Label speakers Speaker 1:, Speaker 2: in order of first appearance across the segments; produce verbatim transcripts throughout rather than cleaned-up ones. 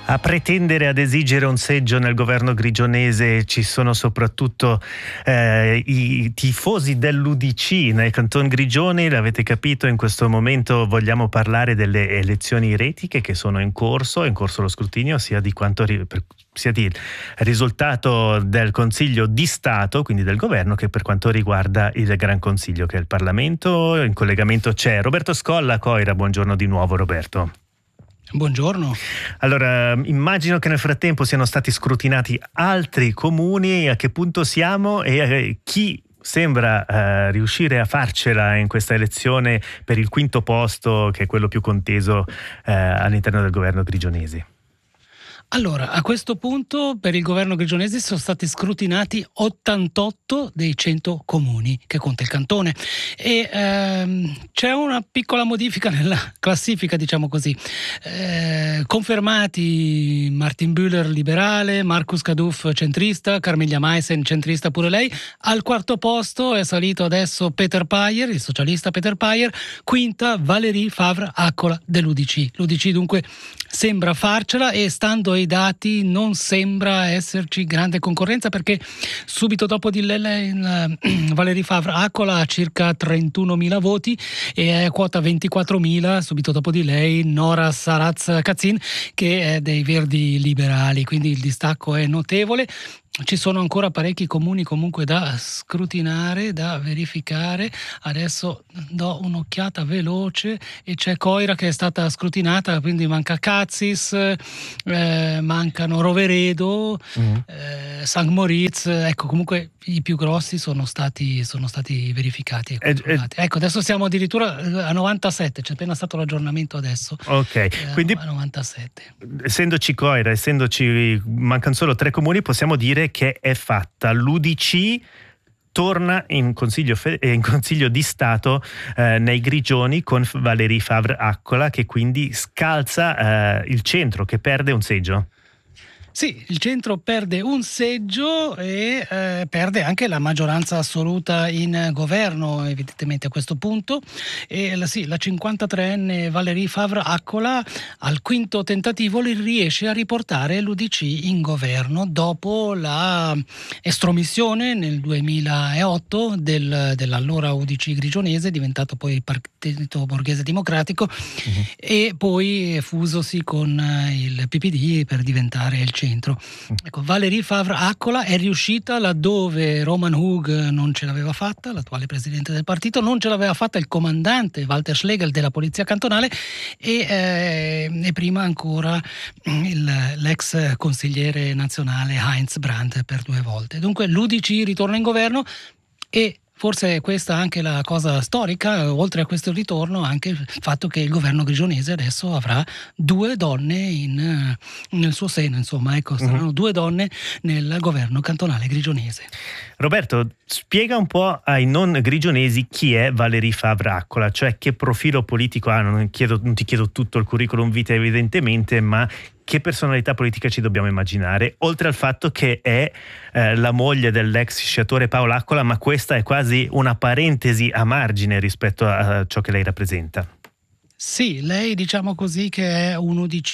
Speaker 1: A pretendere, ad esigere un seggio nel governo grigionese ci sono soprattutto eh, i tifosi dell'U D C nel Canton Grigioni. L'avete capito, in questo momento vogliamo parlare delle elezioni retiche che sono in corso, è in corso lo scrutinio sia di quanto ri- per, sia di risultato del Consiglio di Stato, quindi del governo, che per quanto riguarda il Gran Consiglio, che è il Parlamento. In collegamento c'è Roberto Scolla, Coira. Buongiorno di nuovo, Roberto.
Speaker 2: Buongiorno.
Speaker 1: Allora, immagino che nel frattempo siano stati scrutinati altri comuni. A che punto siamo e eh, chi sembra eh, riuscire a farcela in questa elezione per il quinto posto, che è quello più conteso eh, all'interno del governo grigionese?
Speaker 2: Allora, a questo punto per il governo grigionese sono stati scrutinati ottantotto dei cento comuni che conta il cantone e ehm, c'è una piccola modifica nella classifica, diciamo così. Eh, confermati Martin Bühler liberale, Markus Kaduff centrista, Carmiglia Meissen centrista pure lei. Al quarto posto è salito adesso Peter Payer, il socialista Peter Payer. Quinta Valérie Favre-Accola dell'U D C. L'U D C dunque sembra farcela e, stando ai dati, non sembra esserci grande concorrenza, perché subito dopo di lei Valérie Favre-Accola ha circa trentunomila voti e è quota ventiquattromila. Subito dopo di lei Nora Saratz-Kazin, che è dei Verdi liberali, quindi il distacco è notevole. Ci sono ancora parecchi comuni comunque da scrutinare, da verificare. Adesso do un'occhiata veloce e c'è Coira che è stata scrutinata, quindi manca Cazis, eh, mancano Roveredo, mm. eh, Sankt Moritz. Ecco, comunque i più grossi sono stati, sono stati verificati e controllati. Eh, eh. Ecco, adesso siamo addirittura a novantasette, c'è appena stato l'aggiornamento adesso.
Speaker 1: Ok,
Speaker 2: eh,
Speaker 1: quindi
Speaker 2: a novantasette.
Speaker 1: Essendoci Coira, essendoci mancano solo tre comuni, possiamo dire che è fatta. L'U D C torna in Consiglio, in consiglio di Stato eh, nei Grigioni con Valérie Favre-Accola, che quindi scalza eh, il centro, che perde un seggio.
Speaker 2: Sì, il centro perde un seggio e eh, perde anche la maggioranza assoluta in governo, evidentemente, a questo punto. E la, sì, la cinquantatreenne Valérie Favre-Accola al quinto tentativo riesce a riportare l'U D C in governo dopo la estromissione nel duemilaotto del, dell'allora U D C grigionese, diventato poi il Partito Borghese Democratico, uh-huh. e poi fusosi con il P P D per diventare il centro. Ecco, Valérie Favre-Accola è riuscita laddove Roman Hug non ce l'aveva fatta, l'attuale presidente del partito, non ce l'aveva fatta il comandante Walter Schlegel della polizia cantonale e, eh, e prima ancora il, l'ex consigliere nazionale Heinz Brandt per due volte. Dunque l'U D C ritorna in governo e forse è questa anche la cosa storica, oltre a questo ritorno, anche il fatto che il governo grigionese adesso avrà due donne in, nel suo seno, insomma, ecco, saranno mm-hmm. due donne nel governo cantonale grigionese.
Speaker 1: Roberto, spiega un po' ai non grigionesi chi è Valérie Favre-Accola, cioè che profilo politico ha. Non, chiedo, non ti chiedo tutto il curriculum vitae evidentemente, ma che personalità politica ci dobbiamo immaginare, oltre al fatto che è eh, la moglie dell'ex sciatore Paolo Accola, ma questa è quasi una parentesi a margine rispetto a, a ciò che lei rappresenta.
Speaker 2: Sì, lei, diciamo così, che è un U D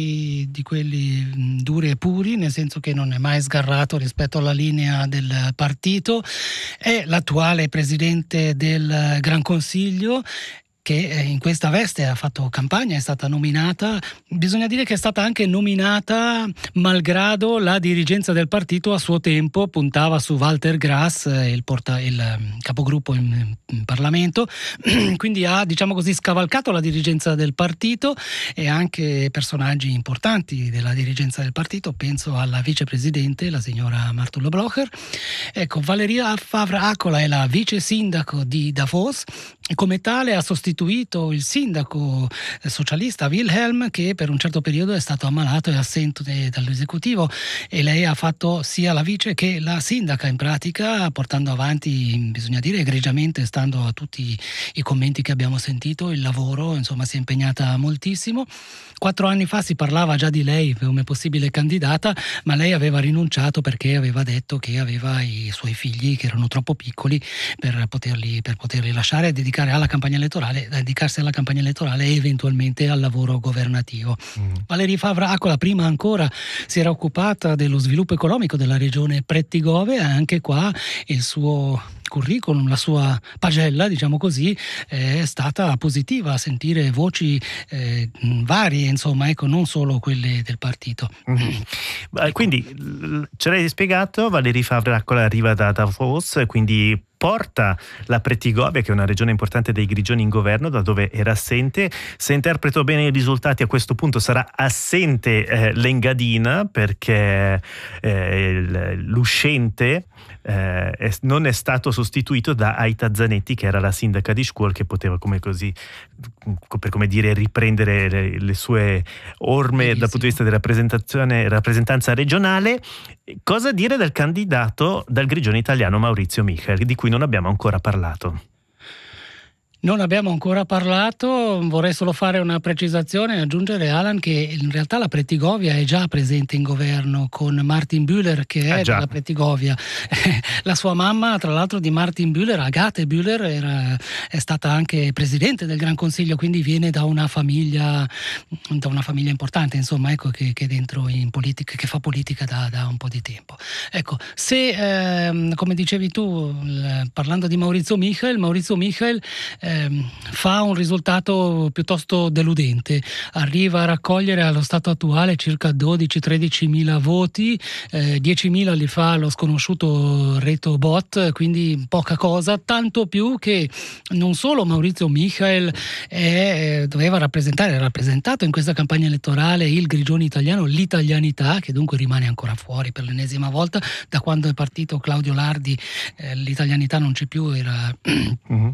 Speaker 2: C di quelli duri e puri, nel senso che non è mai sgarrato rispetto alla linea del partito, è l'attuale presidente del Gran Consiglio, che in questa veste ha fatto campagna, è stata nominata. Bisogna dire che è stata anche nominata malgrado la dirigenza del partito a suo tempo puntava su Walter Grass, il, porta, il capogruppo in, in Parlamento, quindi ha, diciamo così, scavalcato la dirigenza del partito e anche personaggi importanti della dirigenza del partito. Penso alla vicepresidente, la signora Martula Blocher. Ecco, Valérie Favre-Accola è la vice sindaco di Davos e come tale ha sostituito il sindaco socialista Wilhelm, che per un certo periodo è stato ammalato e assente dall'esecutivo, e lei ha fatto sia la vice che la sindaca in pratica, portando avanti, bisogna dire egregiamente, stando a tutti i commenti che abbiamo sentito, il lavoro. Insomma, si è impegnata moltissimo. Quattro anni fa si parlava già di lei come possibile candidata, ma lei aveva rinunciato perché aveva detto che aveva i suoi figli che erano troppo piccoli per poterli, per poterli lasciare e dedicare alla campagna elettorale, da dedicarsi alla campagna elettorale e eventualmente al lavoro governativo. Mm. Valérie Favre-Accola prima ancora si era occupata dello sviluppo economico della regione Prettigove, anche qua il suo curriculum, la sua pagella, diciamo così, è stata positiva, a sentire voci eh, varie, insomma, ecco, non solo quelle del partito.
Speaker 1: Mm-hmm. Quindi ce l'hai spiegato, Valérie Favre-Accola arriva da Davos, quindi porta la Prettigovia, che è una regione importante dei Grigioni, in governo, da dove era assente. Se interpreto bene i risultati, a questo punto sarà assente eh, l'Engadina, perché eh, l'uscente eh, è, non è stato sostituito da Aita Zanetti, che era la sindaca di Scuol, che poteva, come così, per come dire, riprendere le, le sue orme Benissimo. Dal punto di vista della rappresentazione, rappresentanza regionale. Cosa dire del candidato dal Grigione italiano Maurizio Michel, di cui non abbiamo ancora parlato?
Speaker 2: Non abbiamo ancora parlato, vorrei solo fare una precisazione e aggiungere, Alan, che in realtà la Prettigovia è già presente in governo con Martin Bühler, che è eh della Prettigovia. La sua mamma, tra l'altro, di Martin Bühler, Agathe Bühler, era, è stata anche presidente del Gran Consiglio, quindi viene da una famiglia, da una famiglia importante, insomma, ecco, che, che dentro in politica, che fa politica da, da un po' di tempo. Ecco, se, eh, come dicevi tu, parlando di Maurizio Michel, Maurizio Michel eh, fa un risultato piuttosto deludente, arriva a raccogliere allo stato attuale circa dodici tredici mila voti, eh, diecimila li fa lo sconosciuto Reto Bot, quindi poca cosa, tanto più che non solo Maurizio Michel è, doveva rappresentare, è rappresentato in questa campagna elettorale il Grigione italiano, l'italianità, che dunque rimane ancora fuori per l'ennesima volta, da quando è partito Claudio Lardi eh, l'italianità non c'è più, era... Mm-hmm.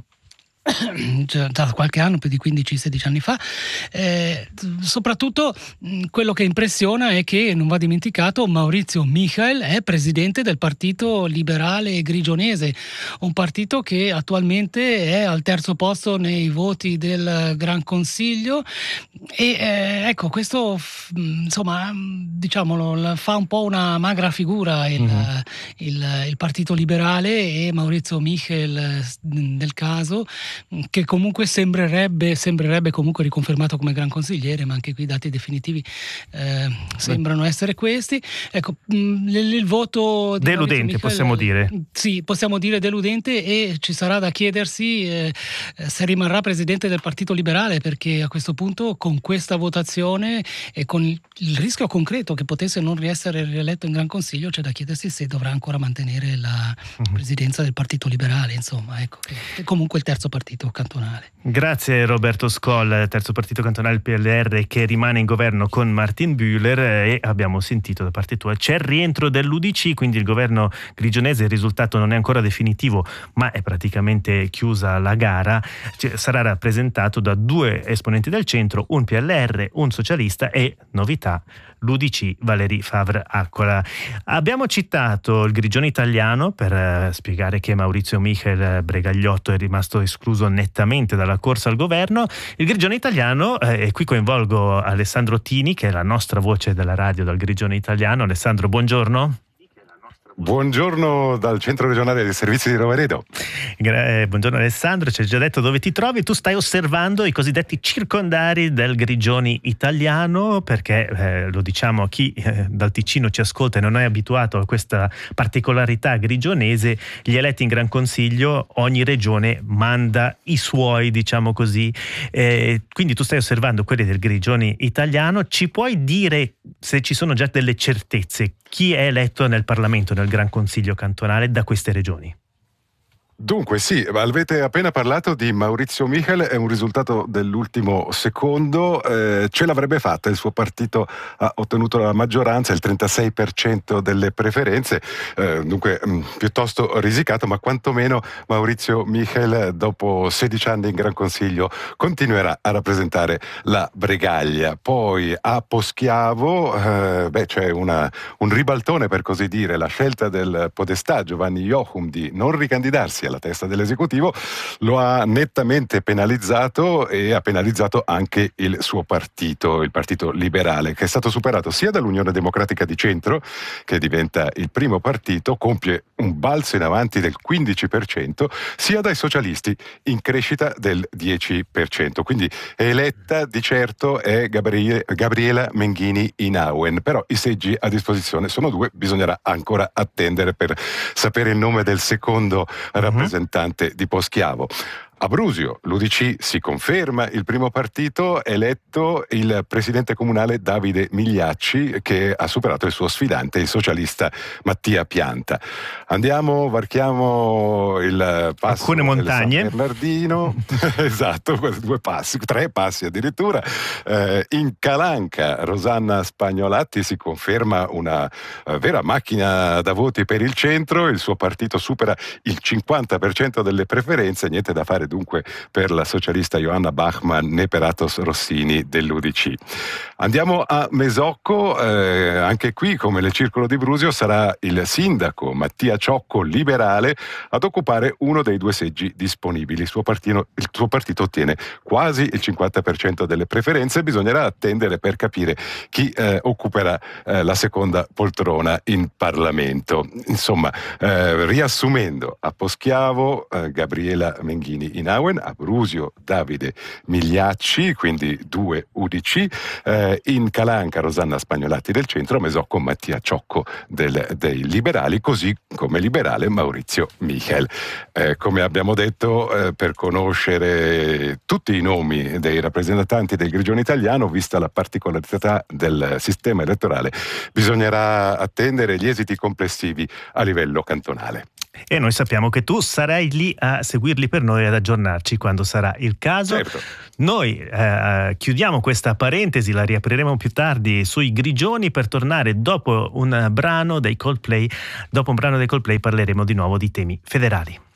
Speaker 2: da qualche anno, più di quindici sedici anni fa. Eh, soprattutto mh, quello che impressiona è che, non va dimenticato, Maurizio Michel è presidente del Partito Liberale Grigionese, un partito che attualmente è al terzo posto nei voti del Gran Consiglio e eh, ecco, questo f- insomma, diciamolo, fa un po' una magra figura il, mm-hmm. il, il Partito Liberale e Maurizio Michel nel caso, che comunque sembrerebbe, sembrerebbe comunque riconfermato come gran consigliere, ma anche qui i dati definitivi eh, sembrano essere questi. Ecco, mh, il, il voto di
Speaker 1: deludente,
Speaker 2: Michel,
Speaker 1: possiamo dire.
Speaker 2: Sì, possiamo dire deludente, e ci sarà da chiedersi eh, se rimarrà presidente del Partito Liberale, perché a questo punto, con questa votazione e con il, il rischio concreto che potesse non essere rieletto in Gran Consiglio, c'è da chiedersi se dovrà ancora mantenere la uh-huh. presidenza del Partito Liberale, insomma, ecco, che è comunque il terzo partito cantonale.
Speaker 1: Grazie Roberto Scoll, terzo partito cantonale, il P L R, che rimane in governo con Martin Bühler, e abbiamo sentito da parte tua c'è il rientro dell'U D C, quindi il governo grigionese, il risultato non è ancora definitivo, ma è praticamente chiusa la gara, cioè, sarà rappresentato da due esponenti del centro, un P L R, un socialista e, novità, l'U D C Valérie Favre-Accola. Abbiamo citato il Grigione italiano per eh, spiegare che Maurizio Michel Bregagliotto è rimasto escluso nettamente dalla corsa al governo. Il Grigione italiano, eh, e qui coinvolgo Alessandro Tini, che è la nostra voce della radio dal Grigione italiano. Alessandro, buongiorno.
Speaker 3: Buongiorno dal centro regionale dei servizi di Roveredo.
Speaker 1: Eh, buongiorno Alessandro, ci hai già detto dove ti trovi. Tu stai osservando i cosiddetti circondari del Grigione italiano, perché eh, lo diciamo a chi eh, dal Ticino ci ascolta e non è abituato a questa particolarità grigionese: gli eletti in Gran Consiglio, ogni regione manda i suoi, diciamo così. Eh, quindi tu stai osservando quelli del Grigione italiano. Ci puoi dire se ci sono già delle certezze? Chi è eletto nel Parlamento, nel Gran Consiglio cantonale, da queste regioni?
Speaker 3: Dunque sì, avete appena parlato di Maurizio Michel, è un risultato dell'ultimo secondo, eh, ce l'avrebbe fatta, il suo partito ha ottenuto la maggioranza, il trentasei per cento delle preferenze, eh, dunque mh, piuttosto risicato, ma quantomeno Maurizio Michel dopo sedici anni in Gran Consiglio continuerà a rappresentare la Bregaglia. Poi a Poschiavo eh, beh, c'è una, un ribaltone, per così dire, la scelta del podestà Giovanni Jochum di non ricandidarsi alla testa dell'esecutivo, lo ha nettamente penalizzato e ha penalizzato anche il suo partito, il Partito Liberale, che è stato superato sia dall'Unione Democratica di Centro, che diventa il primo partito, compie un balzo in avanti del quindici per cento, sia dai socialisti in crescita del dieci per cento. Quindi eletta di certo è Gabriele, Gabriela Menghini Inauen, però i seggi a disposizione sono due, bisognerà ancora attendere per sapere il nome del secondo rappresentante uh-huh. di Poschiavo. A Brusio l'U D C si conferma il primo partito, eletto il presidente comunale Davide Migliacci, che ha superato il suo sfidante, il socialista Mattia Pianta. Andiamo, varchiamo il passo
Speaker 1: alcune montagne
Speaker 3: del San Bernardino, esatto, due passi, tre passi addirittura. Eh, in Calanca Rosanna Spagnolatti si conferma una uh, vera macchina da voti per il centro, il suo partito supera il cinquanta per cento delle preferenze, niente da fare dunque per la socialista Johanna Bachmann né per Athos Rossini dell'U D C. Andiamo a Mesocco, eh, anche qui come nel circolo di Brusio sarà il sindaco Mattia Ciocco, liberale, ad occupare uno dei due seggi disponibili. Il suo partito, il suo partito ottiene quasi il cinquanta per cento delle preferenze, bisognerà attendere per capire chi eh, occuperà eh, la seconda poltrona in Parlamento. Insomma, eh, riassumendo, a Poschiavo eh, Gabriela Menghini Inauen, a Brusio Davide Migliacci, quindi due U D C, eh, in Calanca Rosanna Spagnolatti del centro, a Mesocco Mattia Ciocco del, dei liberali, così come liberale Maurizio Michel. Eh, come abbiamo detto, eh, per conoscere tutti i nomi dei rappresentanti del Grigione italiano, vista la particolarità del sistema elettorale, bisognerà attendere gli esiti complessivi a livello cantonale.
Speaker 1: E noi sappiamo che tu sarai lì a seguirli per noi, ad aggiornarci quando sarà il caso.
Speaker 3: Certo.
Speaker 1: Noi eh, chiudiamo questa parentesi, la riapriremo più tardi sui Grigioni per tornare dopo un brano dei Coldplay. Dopo un brano dei Coldplay parleremo di nuovo di temi federali.